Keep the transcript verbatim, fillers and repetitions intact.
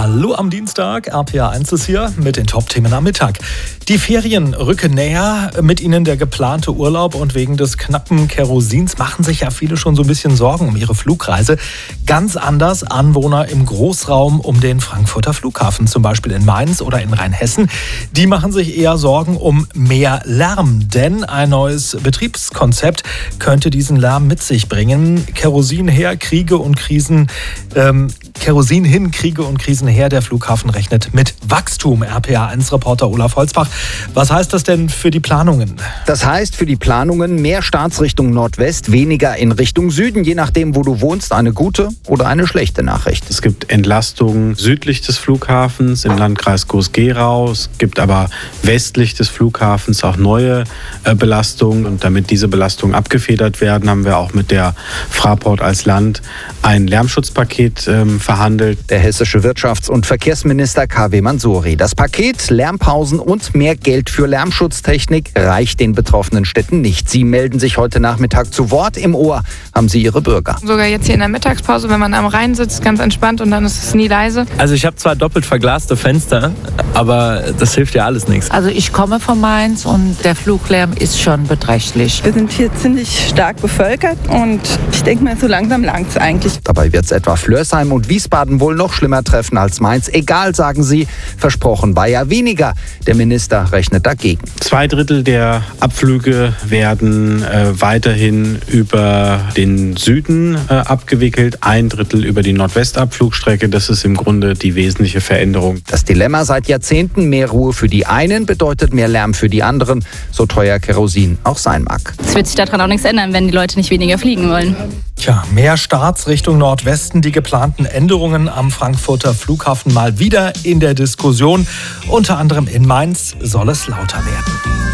Hallo am Dienstag, R P A eins ist hier mit den Top-Themen am Mittag. Die Ferien rücken näher, mit ihnen der geplante Urlaub und wegen des knappen Kerosins machen sich ja viele schon so ein bisschen Sorgen um ihre Flugreise. Ganz anders Anwohner im Großraum um den Frankfurter Flughafen, zum Beispiel in Mainz oder in Rheinhessen. Die machen sich eher Sorgen um mehr Lärm, denn ein neues Betriebskonzept könnte diesen Lärm mit sich bringen. Kerosin her, Kriege und Krisen, ähm, Kerosin hin, Kriege und Krisen her. Der Flughafen rechnet mit Wachstum. R P A eins Reporter Olaf Holzbach. Was heißt das denn für die Planungen? Das heißt für die Planungen mehr Startsrichtung Nordwest, weniger in Richtung Süden, je nachdem, wo du wohnst. Eine gute oder eine schlechte Nachricht. Es gibt Entlastungen südlich des Flughafens im Landkreis Groß-Gerau. Es gibt aber westlich des Flughafens auch neue äh, Belastungen. Und damit diese Belastungen abgefedert werden, haben wir auch mit der Fraport als Land ein Lärmschutzpaket ähm, verhandelt. Der hessische Wirtschafts- und Verkehrsminister K W Mansouri. Das Paket Lärmpausen und mehr Geld für Lärmschutztechnik reicht den betroffenen Städten nicht. Sie melden sich heute Nachmittag zu Wort. Im Ohr haben sie ihre Bürger. Sogar jetzt hier in der Mittagspause, wenn man am Rhein sitzt, ganz entspannt und dann ist es nie leise. Also ich habe zwar doppelt verglaste Fenster, aber das hilft ja alles nichts. Also ich komme von Mainz und der Fluglärm ist schon beträchtlich. Wir sind hier ziemlich stark bevölkert und ich denke mal, so langsam langt es eigentlich. Dabei wird es etwa Flörsheim und Wiesbaden wohl noch schlimmer treffen als Mainz. Egal, sagen sie, versprochen war ja weniger. Der Minister rechnet dagegen. Zwei Drittel der Abflüge werden äh, weiterhin über den Süden äh, abgewickelt, ein Drittel über die Nordwestabflugstrecke. Das ist im Grunde die wesentliche Veränderung. Das Dilemma seit Jahrzehnten, mehr Ruhe für die einen bedeutet mehr Lärm für die anderen, so teuer Kerosin auch sein mag. Es wird sich daran auch nichts ändern, wenn die Leute nicht weniger fliegen wollen. Tja, mehr Starts Richtung Nordwesten, die geplanten Änderungen am Frankfurter Flughafen mal wieder in der Diskussion. Unter anderem in Mainz soll es lauter werden.